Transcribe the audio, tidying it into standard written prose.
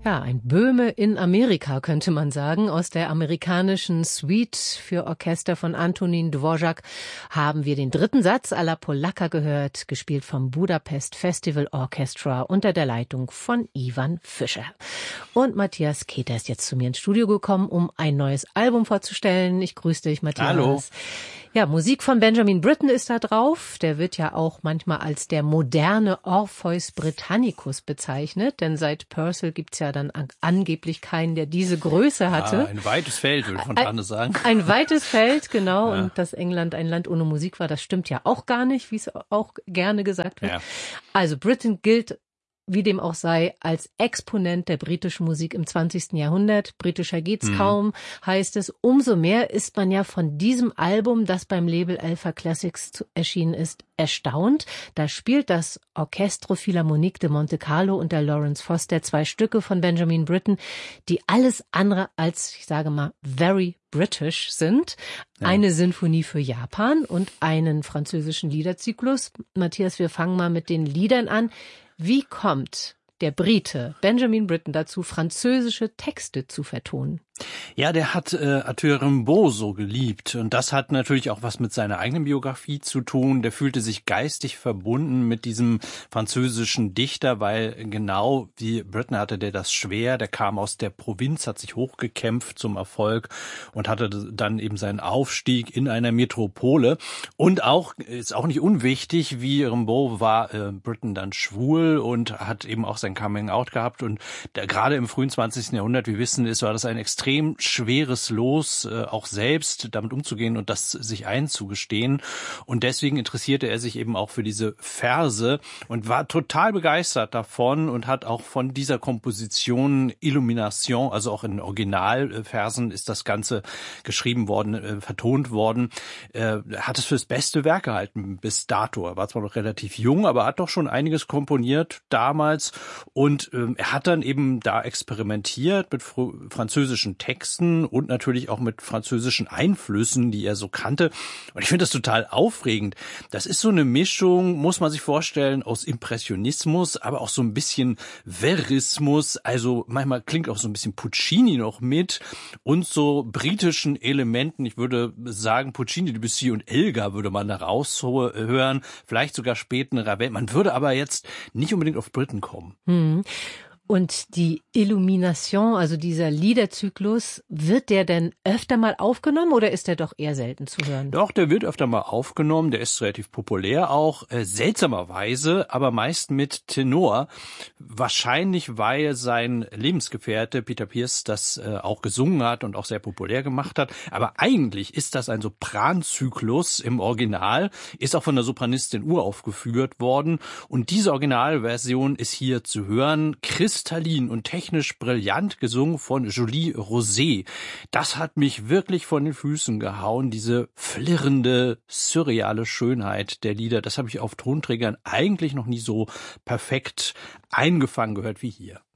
Ja, ein Böhme in Amerika, könnte man sagen. Aus der amerikanischen Suite für Orchester von Antonín Dvořák haben wir den dritten Satz à la Polacca gehört, gespielt vom Budapest Festival Orchestra unter der Leitung von Ivan Fischer. Und Matthias Keter ist jetzt zu mir ins Studio gekommen, um ein neues Album vorzustellen. Ich grüße dich, Matthias. Hallo. Ja, Musik von Benjamin Britten ist da drauf. Der wird ja auch manchmal als der moderne Orpheus Britannicus bezeichnet, denn seit Purcell gibt's ja dann angeblich keinen, der diese Größe hatte. Ja, ein weites Feld, würde ich von Anne sagen. Ein weites Feld, genau. Ja. Und dass England ein Land ohne Musik war, das stimmt ja auch gar nicht, wie es auch gerne gesagt wird. Ja. Also Britten gilt, wie dem auch sei, als Exponent der britischen Musik im 20. Jahrhundert. Britischer geht's kaum, heißt es. Umso mehr ist man ja von diesem Album, das beim Label Alpha Classics erschienen ist, erstaunt. Da spielt das Orchestre Philharmonique de Monte Carlo unter Lawrence Foster 2 Stücke von Benjamin Britten, die alles andere als, ich sage mal, very British sind. Ja. Eine Sinfonie für Japan und einen französischen Liederzyklus. Matthias, wir fangen mal mit den Liedern an. Wie kommt der Brite Benjamin Britten dazu, französische Texte zu vertonen? Ja, der hat Arthur Rimbaud so geliebt und das hat natürlich auch was mit seiner eigenen Biografie zu tun. Der fühlte sich geistig verbunden mit diesem französischen Dichter, weil genau wie Britten hatte der das schwer. Der kam aus der Provinz, hat sich hochgekämpft zum Erfolg und hatte dann eben seinen Aufstieg in einer Metropole. Und auch, ist auch nicht unwichtig, wie Rimbaud war Britten dann schwul und hat eben auch sein Coming-out gehabt. Und gerade im frühen 20. Jahrhundert, wir wissen, war das ein extrem schweres Los, auch selbst damit umzugehen und das sich einzugestehen. Und deswegen interessierte er sich eben auch für diese Verse und war total begeistert davon und hat auch von dieser Komposition Illumination, also auch in Originalversen ist das Ganze geschrieben worden, vertont worden, hat es fürs beste Werk gehalten bis dato. Er war zwar noch relativ jung, aber hat doch schon einiges komponiert damals und er hat dann eben da experimentiert mit französischen Texten und natürlich auch mit französischen Einflüssen, die er so kannte. Und ich finde das total aufregend. Das ist so eine Mischung, muss man sich vorstellen, aus Impressionismus, aber auch so ein bisschen Verismus. Also manchmal klingt auch so ein bisschen Puccini noch mit und so britischen Elementen. Ich würde sagen, Puccini, Debussy und Elgar würde man da raushören. Vielleicht sogar späten Ravel. Man würde aber jetzt nicht unbedingt auf Britten kommen. Und die Illumination, also dieser Liederzyklus, wird der denn öfter mal aufgenommen oder ist der doch eher selten zu hören? Doch, der wird öfter mal aufgenommen, der ist relativ populär auch, seltsamerweise, aber meist mit Tenor. Wahrscheinlich, weil sein Lebensgefährte Peter Pears das auch gesungen hat und auch sehr populär gemacht hat. Aber eigentlich ist das ein Sopranzyklus im Original, ist auch von der Sopranistin uraufgeführt worden. Und diese Originalversion ist hier zu hören. Kristallin und technisch brillant gesungen von Julie Rosé. Das hat mich wirklich von den Füßen gehauen, diese flirrende, surreale Schönheit der Lieder. Das habe ich auf Tonträgern eigentlich noch nie so perfekt eingefangen gehört wie hier.